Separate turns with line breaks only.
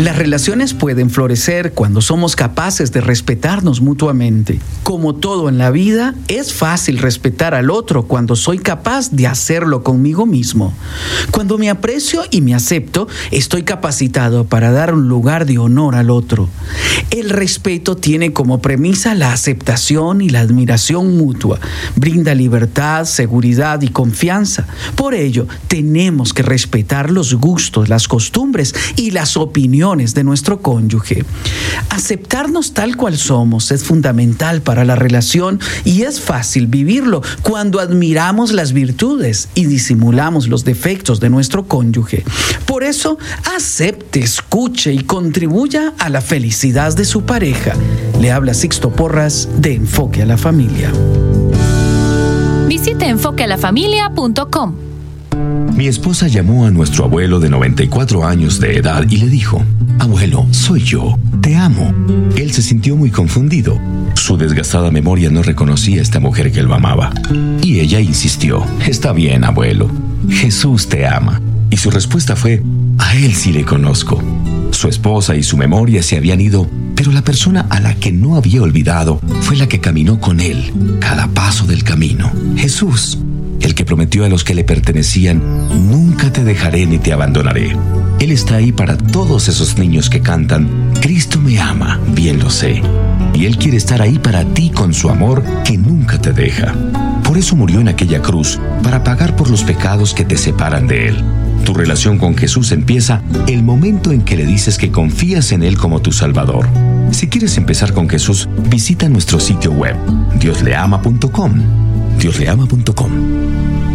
Las relaciones pueden florecer cuando somos capaces de respetarnos mutuamente. Como todo en la vida, es fácil respetar al otro cuando soy capaz de hacerlo conmigo mismo. Cuando me aprecio y me acepto, estoy capacitado para dar un lugar de honor al otro. El respeto tiene como premisa la aceptación y la admiración mutua. Brinda libertad, seguridad y confianza. Por ello, tenemos que respetar los gustos, las costumbres y las opiniones de nuestro cónyuge. Aceptarnos tal cual somos es fundamental para la relación y es fácil vivirlo cuando admiramos las virtudes y disimulamos los defectos de nuestro cónyuge. Por eso, acepte, escuche y contribuya a la felicidad de su pareja. Le habla Sixto Porras de Enfoque a la Familia.
Visite enfoquealafamilia.com.
Mi esposa llamó a nuestro abuelo de 94 años de edad y le dijo: «Abuelo, soy yo, te amo». Él se sintió muy confundido. Su desgastada memoria no reconocía a esta mujer que él amaba. Y ella insistió: «Está bien, abuelo, Jesús te ama». Y su respuesta fue: «A él sí le conozco». Su esposa y su memoria se habían ido, pero la persona a la que no había olvidado fue la que caminó con él cada paso del camino: Jesús, el que prometió a los que le pertenecían: «Nunca te dejaré ni te abandonaré». Él está ahí para todos esos niños que cantan: «Cristo me ama, bien lo sé». Y Él quiere estar ahí para ti con su amor que nunca te deja. Por eso murió en aquella cruz, para pagar por los pecados que te separan de Él. Tu relación con Jesús empieza el momento en que le dices que confías en Él como tu Salvador. Si quieres empezar con Jesús, visita nuestro sitio web, diosleama.com. diosleama.com.